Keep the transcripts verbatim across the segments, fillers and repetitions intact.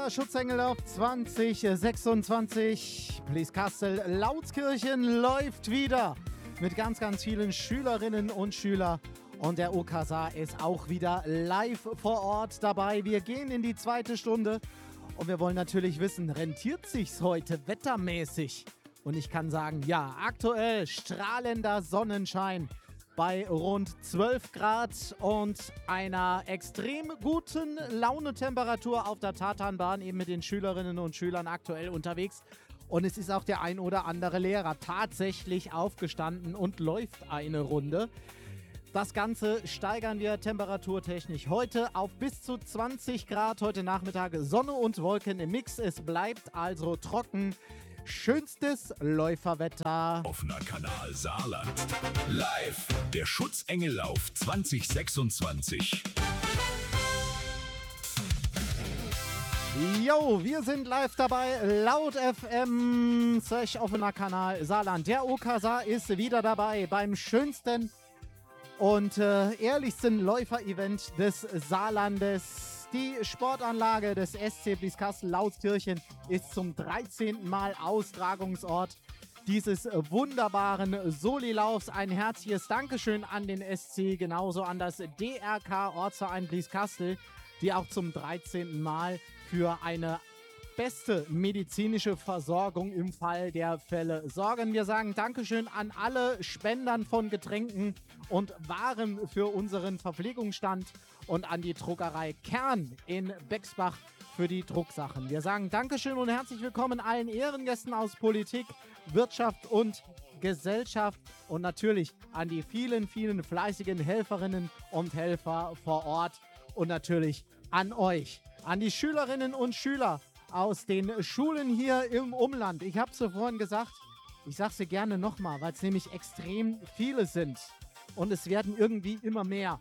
Der Schutzengel zwanzig sechsundzwanzig, Blieskastel Lautskirchen läuft wieder mit ganz, ganz vielen Schülerinnen und Schülern. Und der O K S A ist auch wieder live vor Ort dabei. Wir gehen in die zweite Stunde und wir wollen natürlich wissen, rentiert sich's heute wettermäßig? Und ich kann sagen, ja, aktuell strahlender Sonnenschein bei rund zwölf Grad und einer extrem guten Launetemperatur auf der Tatanbahn, eben mit den Schülerinnen und Schülern aktuell unterwegs. Und es ist auch der ein oder andere Lehrer tatsächlich aufgestanden und läuft eine Runde. Das Ganze steigern wir temperaturtechnisch heute auf bis zu zwanzig Grad. Heute Nachmittag Sonne und Wolken im Mix. Es bleibt also trocken. Schönstes Läuferwetter. Offener Kanal Saarland. Live. Der Schutzengellauf zwanzig sechsundzwanzig. Jo, wir sind live dabei. Laut F M, slash offener Kanal Saarland. Der O K S A ist wieder dabei beim schönsten und äh, ehrlichsten Läufer-Event des Saarlandes. Die Sportanlage des S C Blieskastel Lautskirchen ist zum dreizehnten Mal Austragungsort dieses wunderbaren Solilaufs. Ein herzliches Dankeschön an den S C, genauso an das D R K Ortsverein Blieskastel, die auch zum dreizehnten Mal für eine beste medizinische Versorgung im Fall der Fälle sorgen. Wir sagen Dankeschön an alle Spendern von Getränken und Waren für unseren Verpflegungsstand und an die Druckerei Kern in Bexbach für die Drucksachen. Wir sagen Dankeschön und herzlich willkommen allen Ehrengästen aus Politik, Wirtschaft und Gesellschaft und natürlich an die vielen, vielen fleißigen Helferinnen und Helfer vor Ort und natürlich an euch, an die Schülerinnen und Schüler aus den Schulen hier im Umland. Ich habe es ja vorhin gesagt, ich sage sie gerne nochmal, weil es nämlich extrem viele sind und es werden irgendwie immer mehr.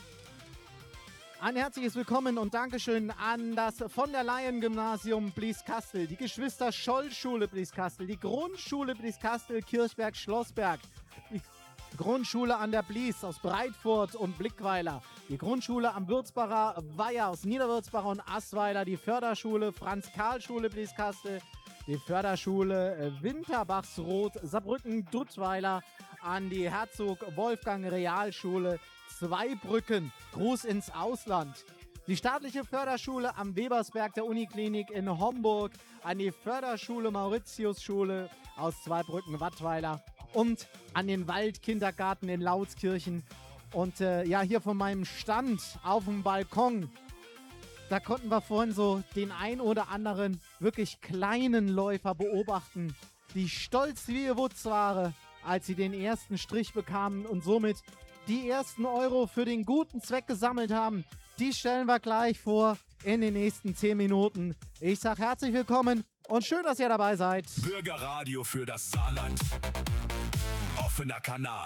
Ein herzliches Willkommen und Dankeschön an das von der Leyen Gymnasium Blieskastel, die Geschwister Scholl Schule Blieskastel, die Grundschule Blieskastel Kirchberg-Schlossberg, die Grundschule an der Blies aus Breitfurt und Blickweiler, die Grundschule am Würzbacher Weiher aus Niederwürzbach und Assweiler, die Förderschule Franz-Karl-Schule Blieskastel, die Förderschule Winterbachsroth Saarbrücken-Duttweiler, an die Herzog-Wolfgang-Realschule Zweibrücken, Gruß ins Ausland. Die staatliche Förderschule am Webersberg der Uniklinik in Homburg, an die Förderschule Mauritius-Schule aus Zweibrücken-Wattweiler und an den Waldkindergarten in Lautskirchen. Und äh, ja, hier von meinem Stand auf dem Balkon, da konnten wir vorhin so den ein oder anderen wirklich kleinen Läufer beobachten, die stolz wie ihr Wutz waren, als sie den ersten Strich bekamen und somit die ersten Euro für den guten Zweck gesammelt haben. Die stellen wir gleich vor in den nächsten zehn Minuten. Ich sag herzlich willkommen und schön, dass ihr dabei seid. Bürgerradio für das Saarland. Offener Kanal.